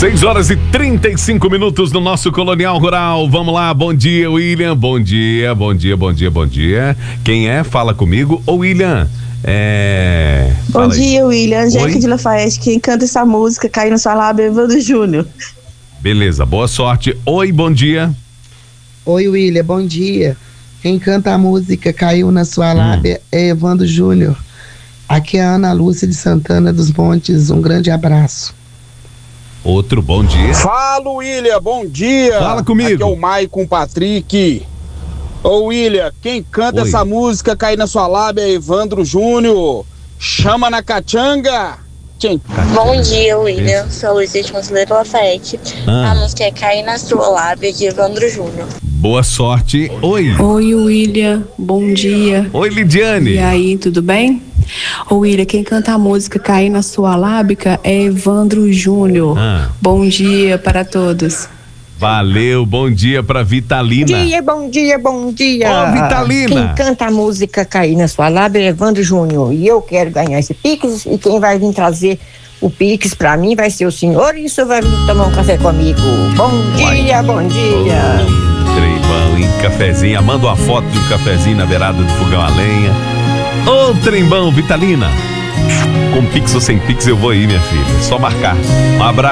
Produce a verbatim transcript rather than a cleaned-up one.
seis horas e trinta e cinco minutos no nosso Colonial Rural. Vamos lá, bom dia, William. Bom dia, bom dia, bom dia, bom dia. Quem é? Fala comigo. Ô, William, é... Bom dia, William. Angélica de Lafayette. Quem canta essa música, Cai na Sua Lábia, é Evandro Júnior. Beleza, boa sorte. Oi, bom dia. Oi, William, bom dia. Quem canta a música Caiu na Sua Lábia hum. é Evandro Júnior. Aqui é a Ana Lúcia de Santana dos Montes. Um grande abraço. Outro bom dia. Fala, William, bom dia. Fala comigo. Aqui é o Maicon Patrick. Ô, William, quem canta Oi. essa música Cair na Sua Lábia é Evandro Júnior. Chama na cachanga. Quem? Bom dia, William. Sou a Luísa de Conselheiro Lafayette. Ah. A música é Cair na Sua Lábia de Evandro Júnior. Boa sorte. Oi. Oi, William. Bom dia. Oi, Lidiane. E aí, tudo bem? Ô, William, quem canta a música Cair na Sua Lábica é Evandro Júnior. Ah. Bom dia para todos. Valeu, bom dia pra Vitalina. Bom dia, bom dia, bom dia. Ô, Vitalina. Quem canta a música Cair na Sua Lábia é Evandro Júnior. E eu quero ganhar esse Pix, e quem vai vir trazer o Pix pra mim vai ser o senhor, e o senhor vai vir tomar um café comigo. Bom dia, Uai. bom dia. Trembão, hein? Cafezinho. Manda uma foto de um cafezinho na beirada do fogão a lenha. Ô, trembão, Vitalina. Com Pix ou sem Pix eu vou aí, minha filha. Só marcar. Um abraço.